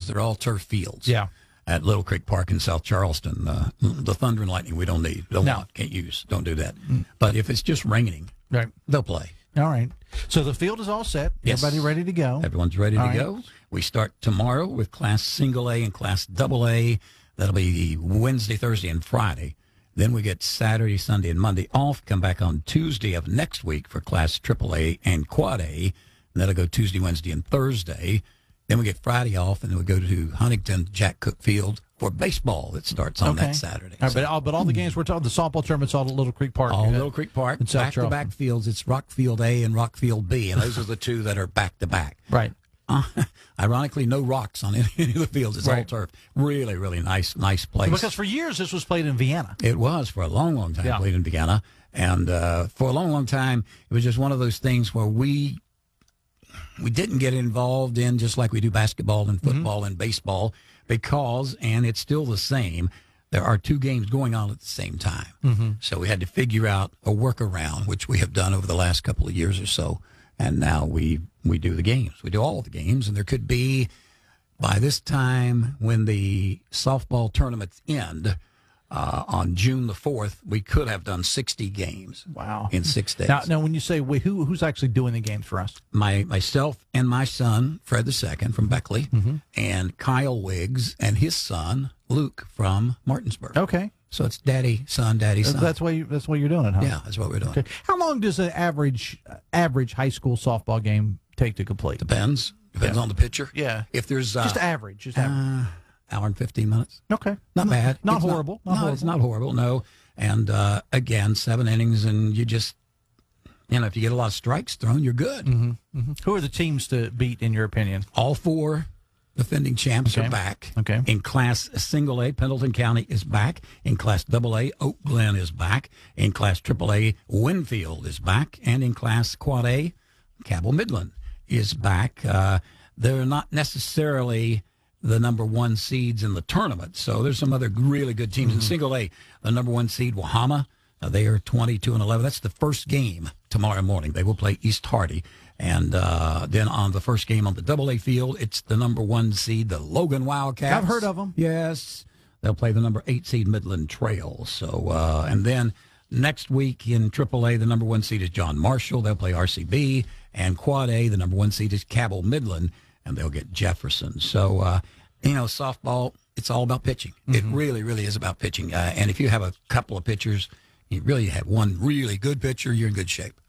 They're all turf fields. Yeah. At Little Creek Park in South Charleston. The Thunder and Lightning we don't need. Can't use. Don't do that. But if it's just raining, right, they'll play. All right. So the field is all set. Yes. Everybody ready to go. Everyone's ready to go. We start tomorrow with Class Single A and Class Double A. That'll be Wednesday, Thursday, and Friday. Then we get Saturday, Sunday, and Monday off. Come back on Tuesday of next week for Class Triple A and Quad A. And that'll go Tuesday, Wednesday, and Thursday. Then we get Friday off, and then we go to Huntington Jack Cook Field for baseball that starts on that Saturday. All right, but all the games we're talking, the softball tournament's all at Little Creek Park. All Little Creek Park. Back-to-back fields. It's Rock Field A and Rock Field B, and those are the two that are back-to-back. Right. Ironically, no rocks on any of the fields. It's all turf. Really, really nice place. Because for years this was played in Vienna. It was for a long, long time played in Vienna. And for a long, long time, it was just one of those things where we didn't get involved in just like we do basketball and football and baseball because, and it's still the same, there are two games going on at the same time. So we had to figure out a workaround, which we have done over the last couple of years or so. And now we do the games. We do all the games. And there could be, by this time when the softball tournaments end, on June the 4th, we could have done 60 games. Wow. In 6 days. Now when you say who's actually doing the games for us? Myself and my son, Fred II from Beckley, and Kyle Wiggs and his son, Luke from Martinsburg. Okay. So it's daddy, son, daddy, son. That's why you're doing it, huh? Yeah, that's what we're doing. Okay. How long does an average high school softball game take to complete? Depends on the pitcher. Yeah. If there's just average. Hour and 15 minutes. Okay. Not bad. Not horrible. It's not horrible, no. And, again, 7 innings, and you just, if you get a lot of strikes thrown, you're good. Who are the teams to beat, in your opinion? All 4 defending champs are back. Okay. In Class Single A, Pendleton County is back. In Class Double A, Oak Glen is back. In Class Triple A, Winfield is back. And in Class Quad A, Cabell Midland is back. They're not necessarily the number 1 seeds in the tournament. So there's some other really good teams. In Single A, the number 1 seed, Wahama, they are 22-11. That's the first game tomorrow morning. They will play East Hardy. And then on the first game on the Double A field, it's the number 1 seed, the Logan Wildcats. I've heard of them. Yes. They'll play the number 8 seed, Midland Trail. So, and then next week in Triple A, the number 1 seed is John Marshall. They'll play RCB. And Quad A, the number 1 seed is Cabell Midland, and they'll get Jefferson. So, softball, it's all about pitching. It really, really is about pitching. And if you have a couple of pitchers, you really have one really good pitcher, you're in good shape.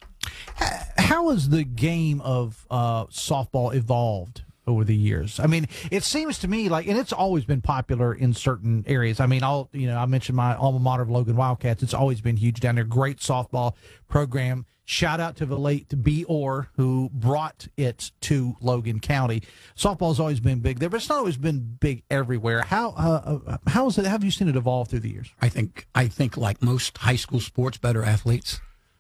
How has the game of softball evolved over the years? I mean, it seems to me like, and it's always been popular in certain areas. I mean, I mentioned my alma mater of Logan Wildcats. It's always been huge down there. Great softball program. Shout out to the late B. Orr, who brought it to Logan County. Softball's always been big there, but it's not always been big everywhere. How is it? How have you seen it evolve through the years? I think like most high school sports, better athletes.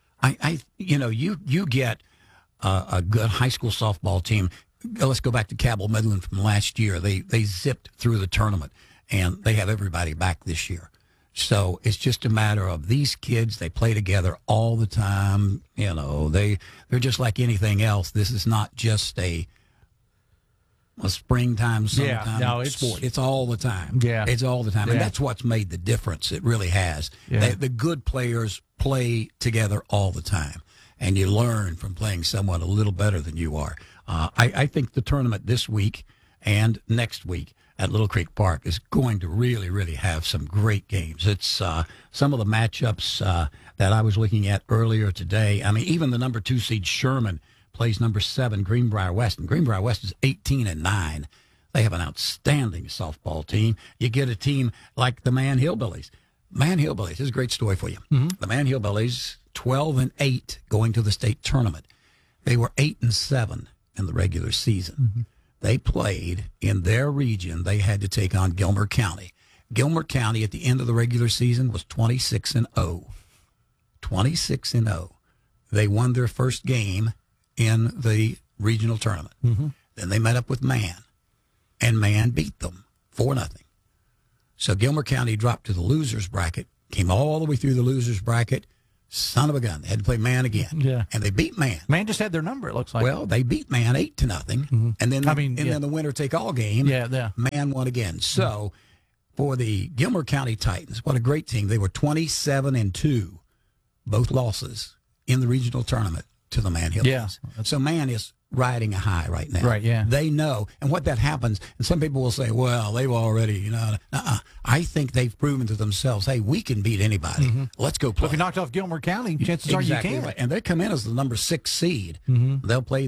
You get a good high school softball team. Let's go back to Cabell Midland from last year. They zipped through the tournament, and they have everybody back this year. So it's just a matter of these kids, they play together all the time. They're just like anything else. This is not just a springtime, summertime sport. It's all the time. Yeah. It's all the time. Yeah. And that's what's made the difference. It really has. Yeah. The good players play together all the time. And you learn from playing someone a little better than you are. I think the tournament this week and next week at Little Creek Park is going to really, really have some great games. It's some of the matchups that I was looking at earlier today. I mean, even the number 2 seed Sherman plays number 7 Greenbrier West, and Greenbrier West is 18-9. They have an outstanding softball team. You get a team like the Man Hillbillies. Man Hillbillies, this is a great story for you. The Man Hillbillies, 12-8 going to the state tournament. They were 8-7 in the regular season. They played in their region. They had to take on Gilmer County. Gilmer County at the end of the regular season was 26-0. 26-0. They won their first game in the regional tournament. Then they met up with Man, and Man beat them 4-0. So Gilmer County dropped to the losers bracket, came all the way through the losers bracket, son of a gun. They had to play Man again. Yeah. And they beat Man. Man just had their number, it looks like. Well, they beat Man 8-0. And then then the winner take all game, Man won again. So for the Gilmer County Titans, what a great team. They were 27-2, both losses in the regional tournament to the Man Hill. Yeah. So Man is riding a high right now. Right, yeah. They know. And what that happens, and some people will say, well, they've already, I think they've proven to themselves, hey, we can beat anybody. Let's go play. Well, if you knocked off Gilmer County, chances are you can. Right. And they come in as the number 6 seed. They'll play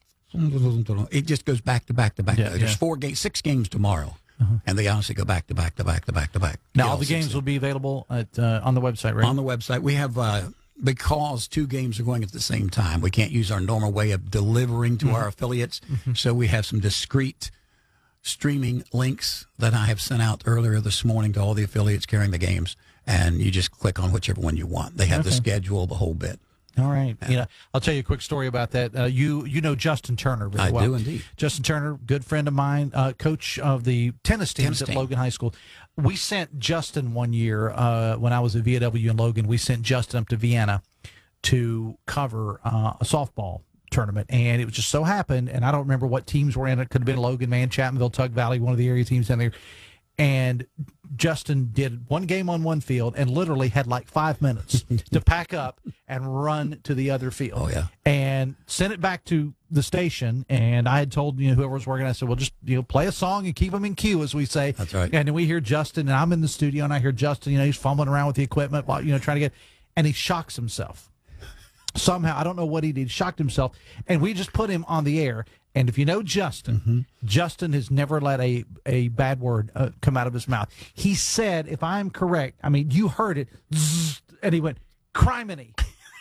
it just goes back to back to back. There's 6 games tomorrow. And they honestly go back to back to back to back to back. Now, all the games will be available on the website, right? On the website. We have... because 2 games are going at the same time, we can't use our normal way of delivering to our affiliates. So we have some discrete streaming links that I have sent out earlier this morning to all the affiliates carrying the games, and you just click on whichever one you want. They have the schedule, the whole bit. All right. I'll tell you a quick story about that. You know Justin Turner very well. I do indeed. Justin Turner, good friend of mine, coach of the tennis teams at Logan High School. We sent Justin one year when I was at VW in Logan. We sent Justin up to Vienna to cover a softball tournament, and it just so happened, and I don't remember what teams were in. It could have been Logan, Man, Chapmanville, Tug Valley, one of the area teams down there. And Justin did one game on one field and literally had like 5 minutes to pack up and run to the other field. Oh, yeah. And sent it back to the station. And I had told whoever was working, I said, well, just play a song and keep them in queue, as we say. That's right. And then we hear Justin, and I'm in the studio, and I hear Justin, he's fumbling around with the equipment, while, trying to get, and he shocks himself. Somehow, I don't know what he did, shocked himself. And we just put him on the air. And if you know Justin, Justin has never let a bad word come out of his mouth. He said, if I'm correct, you heard it, zzz, and he went, criminy.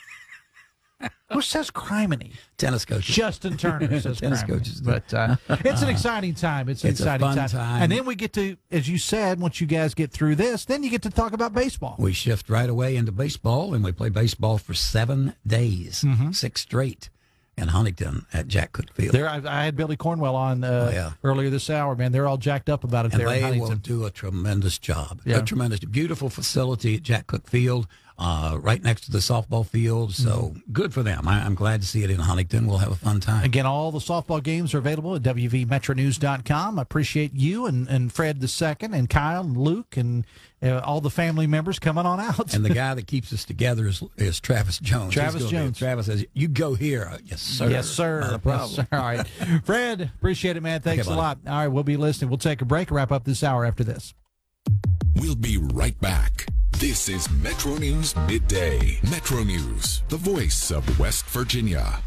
Who says criminy? Tennis coaches. Justin Turner says tennis criminy. coaches. But it's an exciting time. It's an exciting a fun time. And then we get to, as you said, once you guys get through this, then you get to talk about baseball. We shift right away into baseball, and we play baseball for 7 days, 6 straight. In Huntington at Jack Cook Field. There, I had Billy Cornwell on earlier this hour, man. They're all jacked up about it and there in Huntington. They will do a tremendous job. Yeah. A tremendous, beautiful facility at Jack Cook Field, right next to the softball field. So good for them. I'm glad to see it in Huntington. We'll have a fun time. Again, all the softball games are available at WVMetroNews.com. I appreciate you and Fred II and Kyle and Luke and all the family members coming on out. And the guy that keeps us together is Travis Jones. Travis Jones. Travis says, you go here. Yes, sir. Yes, sir. Not a problem. Yes, sir. All right. Fred, appreciate it, man. Thanks a lot. All right, we'll be listening. We'll take a break, wrap up this hour after this. We'll be right back. This is Metro News Midday. Metro News, the voice of West Virginia.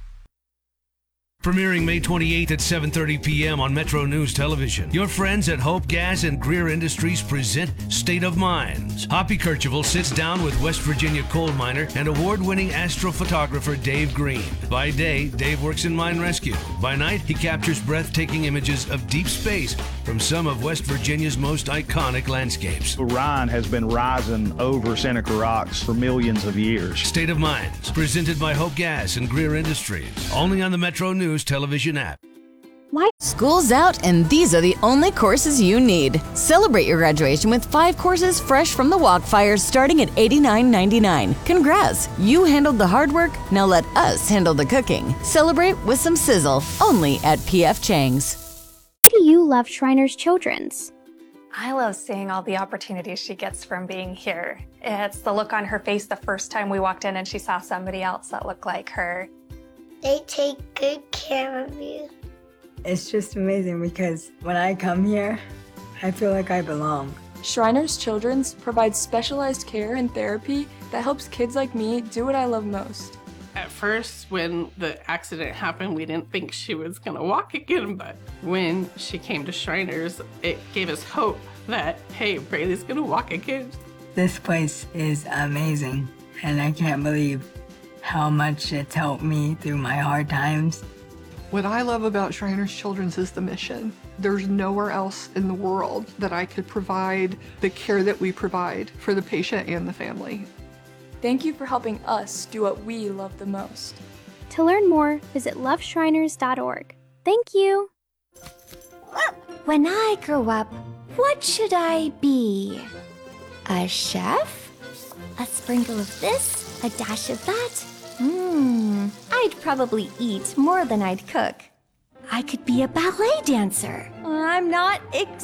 Premiering May 28th at 7:30 p.m. on Metro News Television. Your friends at Hope Gas and Greer Industries present State of Minds. Hoppy Kercheval sits down with West Virginia coal miner and award-winning astrophotographer Dave Green. By day, Dave works in mine rescue. By night, he captures breathtaking images of deep space from some of West Virginia's most iconic landscapes. Orion has been rising over Seneca Rocks for millions of years. State of Minds, presented by Hope Gas and Greer Industries. Only on the Metro News Television app. Why? School's out, and these are the only courses you need. Celebrate your graduation with 5 courses fresh from the Walkfires starting at $89.99. Congrats! You handled the hard work, now let us handle the cooking. Celebrate with some sizzle, only at P.F. Chang's. Why do you love Shriners Children's? I love seeing all the opportunities she gets from being here. It's the look on her face the first time we walked in and she saw somebody else that looked like her. They take good care of you. It's just amazing because when I come here, I feel like I belong. Shriners Children's provides specialized care and therapy that helps kids like me do what I love most. At first, when the accident happened, we didn't think she was gonna walk again, but when she came to Shriners, it gave us hope that, hey, Braylee's gonna walk again. This place is amazing, and I can't believe how much it's helped me through my hard times. What I love about Shriners Children's is the mission. There's nowhere else in the world that I could provide the care that we provide for the patient and the family. Thank you for helping us do what we love the most. To learn more, visit loveshriners.org. Thank you. When I grow up, what should I be? A chef? A sprinkle of this, a dash of that. I'd probably eat more than I'd cook. I could be a ballet dancer. I'm not